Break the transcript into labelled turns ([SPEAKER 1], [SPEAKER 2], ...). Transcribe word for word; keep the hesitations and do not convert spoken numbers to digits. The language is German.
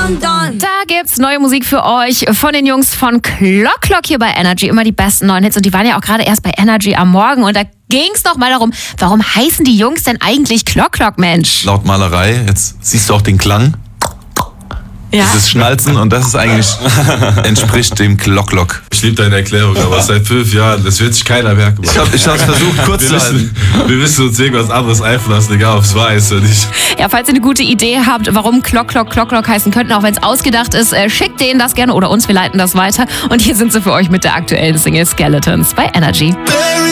[SPEAKER 1] Don Don.
[SPEAKER 2] Da gibt's neue Musik für euch von den Jungs von Clock Clock hier bei Energy. Immer die besten neuen Hits und die waren ja auch gerade erst bei Energy am Morgen und da ging's noch mal darum, warum heißen die Jungs denn eigentlich Clock Clock, Mensch?
[SPEAKER 3] Laut Malerei, jetzt siehst du auch den Klang.
[SPEAKER 2] Ja.
[SPEAKER 3] Dieses Schnalzen und das ist eigentlich, entspricht dem Clock Clock.
[SPEAKER 4] Ich liebe deine Erklärung, aber seit fünf Jahren, das wird sich keiner merken.
[SPEAKER 3] Ich habe ich hab's versucht, kurz
[SPEAKER 4] wir
[SPEAKER 3] zu halten.
[SPEAKER 4] müssen, wir müssen uns irgendwas anderes einfallen lassen, egal ob es wahr ist oder nicht.
[SPEAKER 2] Ja, falls ihr eine gute Idee habt, warum Clock Clock Clock Clock heißen könnten, auch wenn es ausgedacht ist, äh, schickt denen das gerne oder uns, wir leiten das weiter. Und hier sind sie für euch mit der aktuellen Single Skeletons bei Energy.